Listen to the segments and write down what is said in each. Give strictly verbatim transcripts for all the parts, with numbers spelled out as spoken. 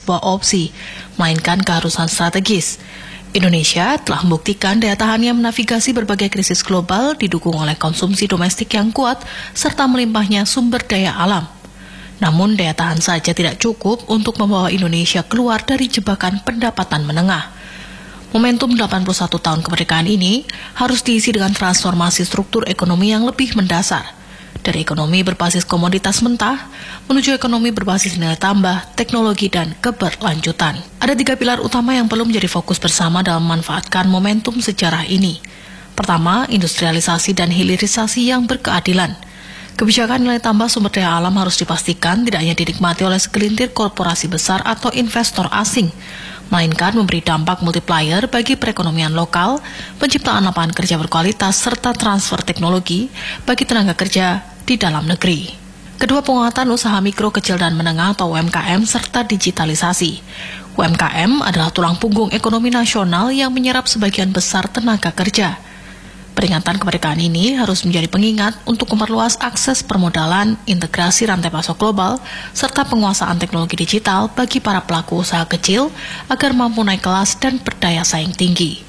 sebuah opsi, melainkan keharusan strategis. Indonesia telah membuktikan daya tahannya menavigasi berbagai krisis global didukung oleh konsumsi domestik yang kuat serta melimpahnya sumber daya alam. Namun daya tahan saja tidak cukup untuk membawa Indonesia keluar dari jebakan pendapatan menengah. Momentum delapan puluh satu tahun kemerdekaan ini harus diisi dengan transformasi struktur ekonomi yang lebih mendasar. Dari ekonomi berbasis komoditas mentah menuju ekonomi berbasis nilai tambah, teknologi, dan keberlanjutan. Ada tiga pilar utama yang perlu menjadi fokus bersama dalam memanfaatkan momentum sejarah ini. Pertama, industrialisasi dan hilirisasi yang berkeadilan. Kebijakan nilai tambah sumber daya alam harus dipastikan tidak hanya dinikmati oleh segelintir korporasi besar atau investor asing, melainkan memberi dampak multiplier bagi perekonomian lokal, penciptaan lapangan kerja berkualitas, serta transfer teknologi bagi tenaga kerja di dalam negeri. Kedua, penguatan usaha mikro, kecil, dan menengah atau U M K M serta digitalisasi. U M K M adalah tulang punggung ekonomi nasional yang menyerap sebagian besar tenaga kerja. Peringatan kemerdekaan ini harus menjadi pengingat untuk memperluas akses permodalan, integrasi rantai pasok global, serta penguasaan teknologi digital bagi para pelaku usaha kecil agar mampu naik kelas dan berdaya saing tinggi.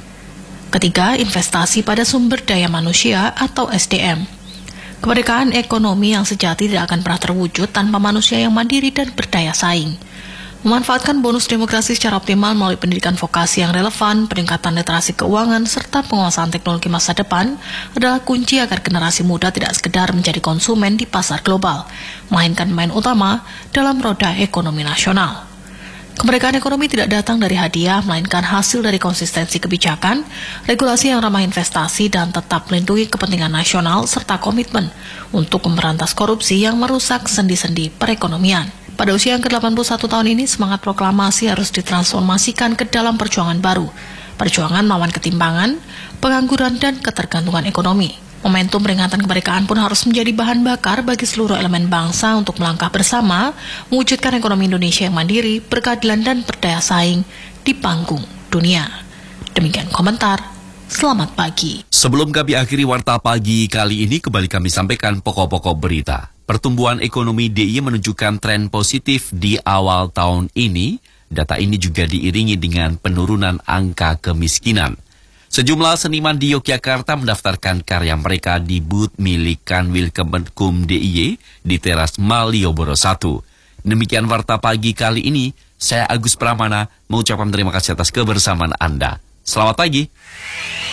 Ketiga, investasi pada sumber daya manusia atau S D M. Kemerdekaan ekonomi yang sejati tidak akan pernah terwujud tanpa manusia yang mandiri dan berdaya saing. Memanfaatkan bonus demokrasi secara optimal melalui pendidikan vokasi yang relevan, peningkatan literasi keuangan, serta penguasaan teknologi masa depan adalah kunci agar generasi muda tidak sekedar menjadi konsumen di pasar global, melainkan pemain utama dalam roda ekonomi nasional. Kemerdekaan ekonomi tidak datang dari hadiah, melainkan hasil dari konsistensi kebijakan, regulasi yang ramah investasi, dan tetap melindungi kepentingan nasional serta komitmen untuk memberantas korupsi yang merusak sendi-sendi perekonomian. Pada usia yang ke delapan puluh satu tahun ini, semangat proklamasi harus ditransformasikan ke dalam perjuangan baru. Perjuangan melawan ketimpangan, pengangguran, dan ketergantungan ekonomi. Momentum peringatan kemerdekaan pun harus menjadi bahan bakar bagi seluruh elemen bangsa untuk melangkah bersama, mewujudkan ekonomi Indonesia yang mandiri, berkeadilan, dan berdaya saing di panggung dunia. Demikian komentar. Selamat pagi. Sebelum kami akhiri Warta Pagi kali ini, kembali kami sampaikan pokok-pokok berita. Pertumbuhan ekonomi D I Y menunjukkan tren positif di awal tahun ini. Data ini juga diiringi dengan penurunan angka kemiskinan. Sejumlah seniman di Yogyakarta mendaftarkan karya mereka di booth milik Kanwil Kemenkum D I Y di teras Malioboro satu. Demikian Warta Pagi kali ini, saya Agus Pramana mengucapkan terima kasih atas kebersamaan Anda. Selamat pagi.